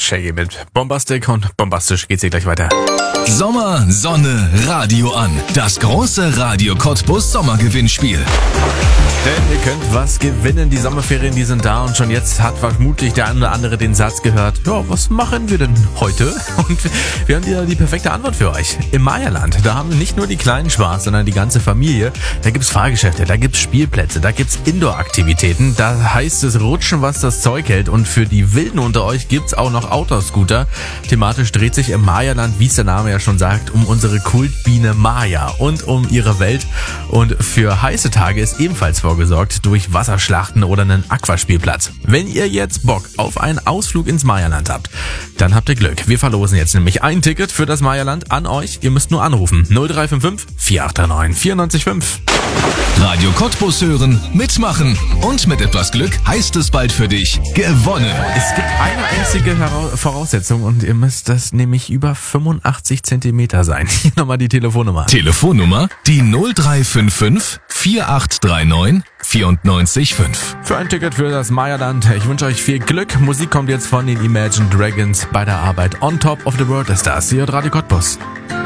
Shaggy mit Bombastic und bombastisch geht's hier gleich weiter. Sommer, Sonne, Radio an. Das große Radio Cottbus Sommergewinnspiel. Denn ihr könnt was gewinnen. Die Sommerferien, die sind da und schon jetzt hat vermutlich der eine oder andere den Satz gehört. Ja, was machen wir denn heute? Und wir haben wieder die perfekte Antwort für euch. Im Mayaland, da haben nicht nur die Kleinen Spaß, sondern die ganze Familie. Da gibt's Fahrgeschäfte, da gibt's Spielplätze, da gibt's Indoor-Aktivitäten. Da heißt es rutschen, was das Zeug hält. Und für die Wilden unter euch gibt's auch noch Outdoor-Scooter. Thematisch dreht sich im Mayaland, wie es der Name ja schon sagt, um unsere Kultbiene Maya und um ihre Welt. Und für heiße Tage ist ebenfalls vorgesorgt durch Wasserschlachten oder einen Aquaspielplatz. Wenn ihr jetzt Bock auf einen Ausflug ins Mayaland habt, dann habt ihr Glück. Wir verlosen jetzt nämlich ein Ticket für das Mayaland an euch. Ihr müsst nur anrufen. 0355 4839 94,5. Radio Cottbus hören, mitmachen und mit etwas Glück heißt es bald für dich gewonnen. Es gibt eine einzige Voraussetzung und ihr müsst das nämlich über 85 Zentimeter sein. Hier nochmal die Telefonnummer. Telefonnummer die 0355 4839 94,5. Für ein Ticket für das Mayaland. Ich wünsche euch viel Glück. Musik kommt jetzt von den Imagine Dragons bei der Arbeit On Top of the World ist das. Hier Radio Cottbus.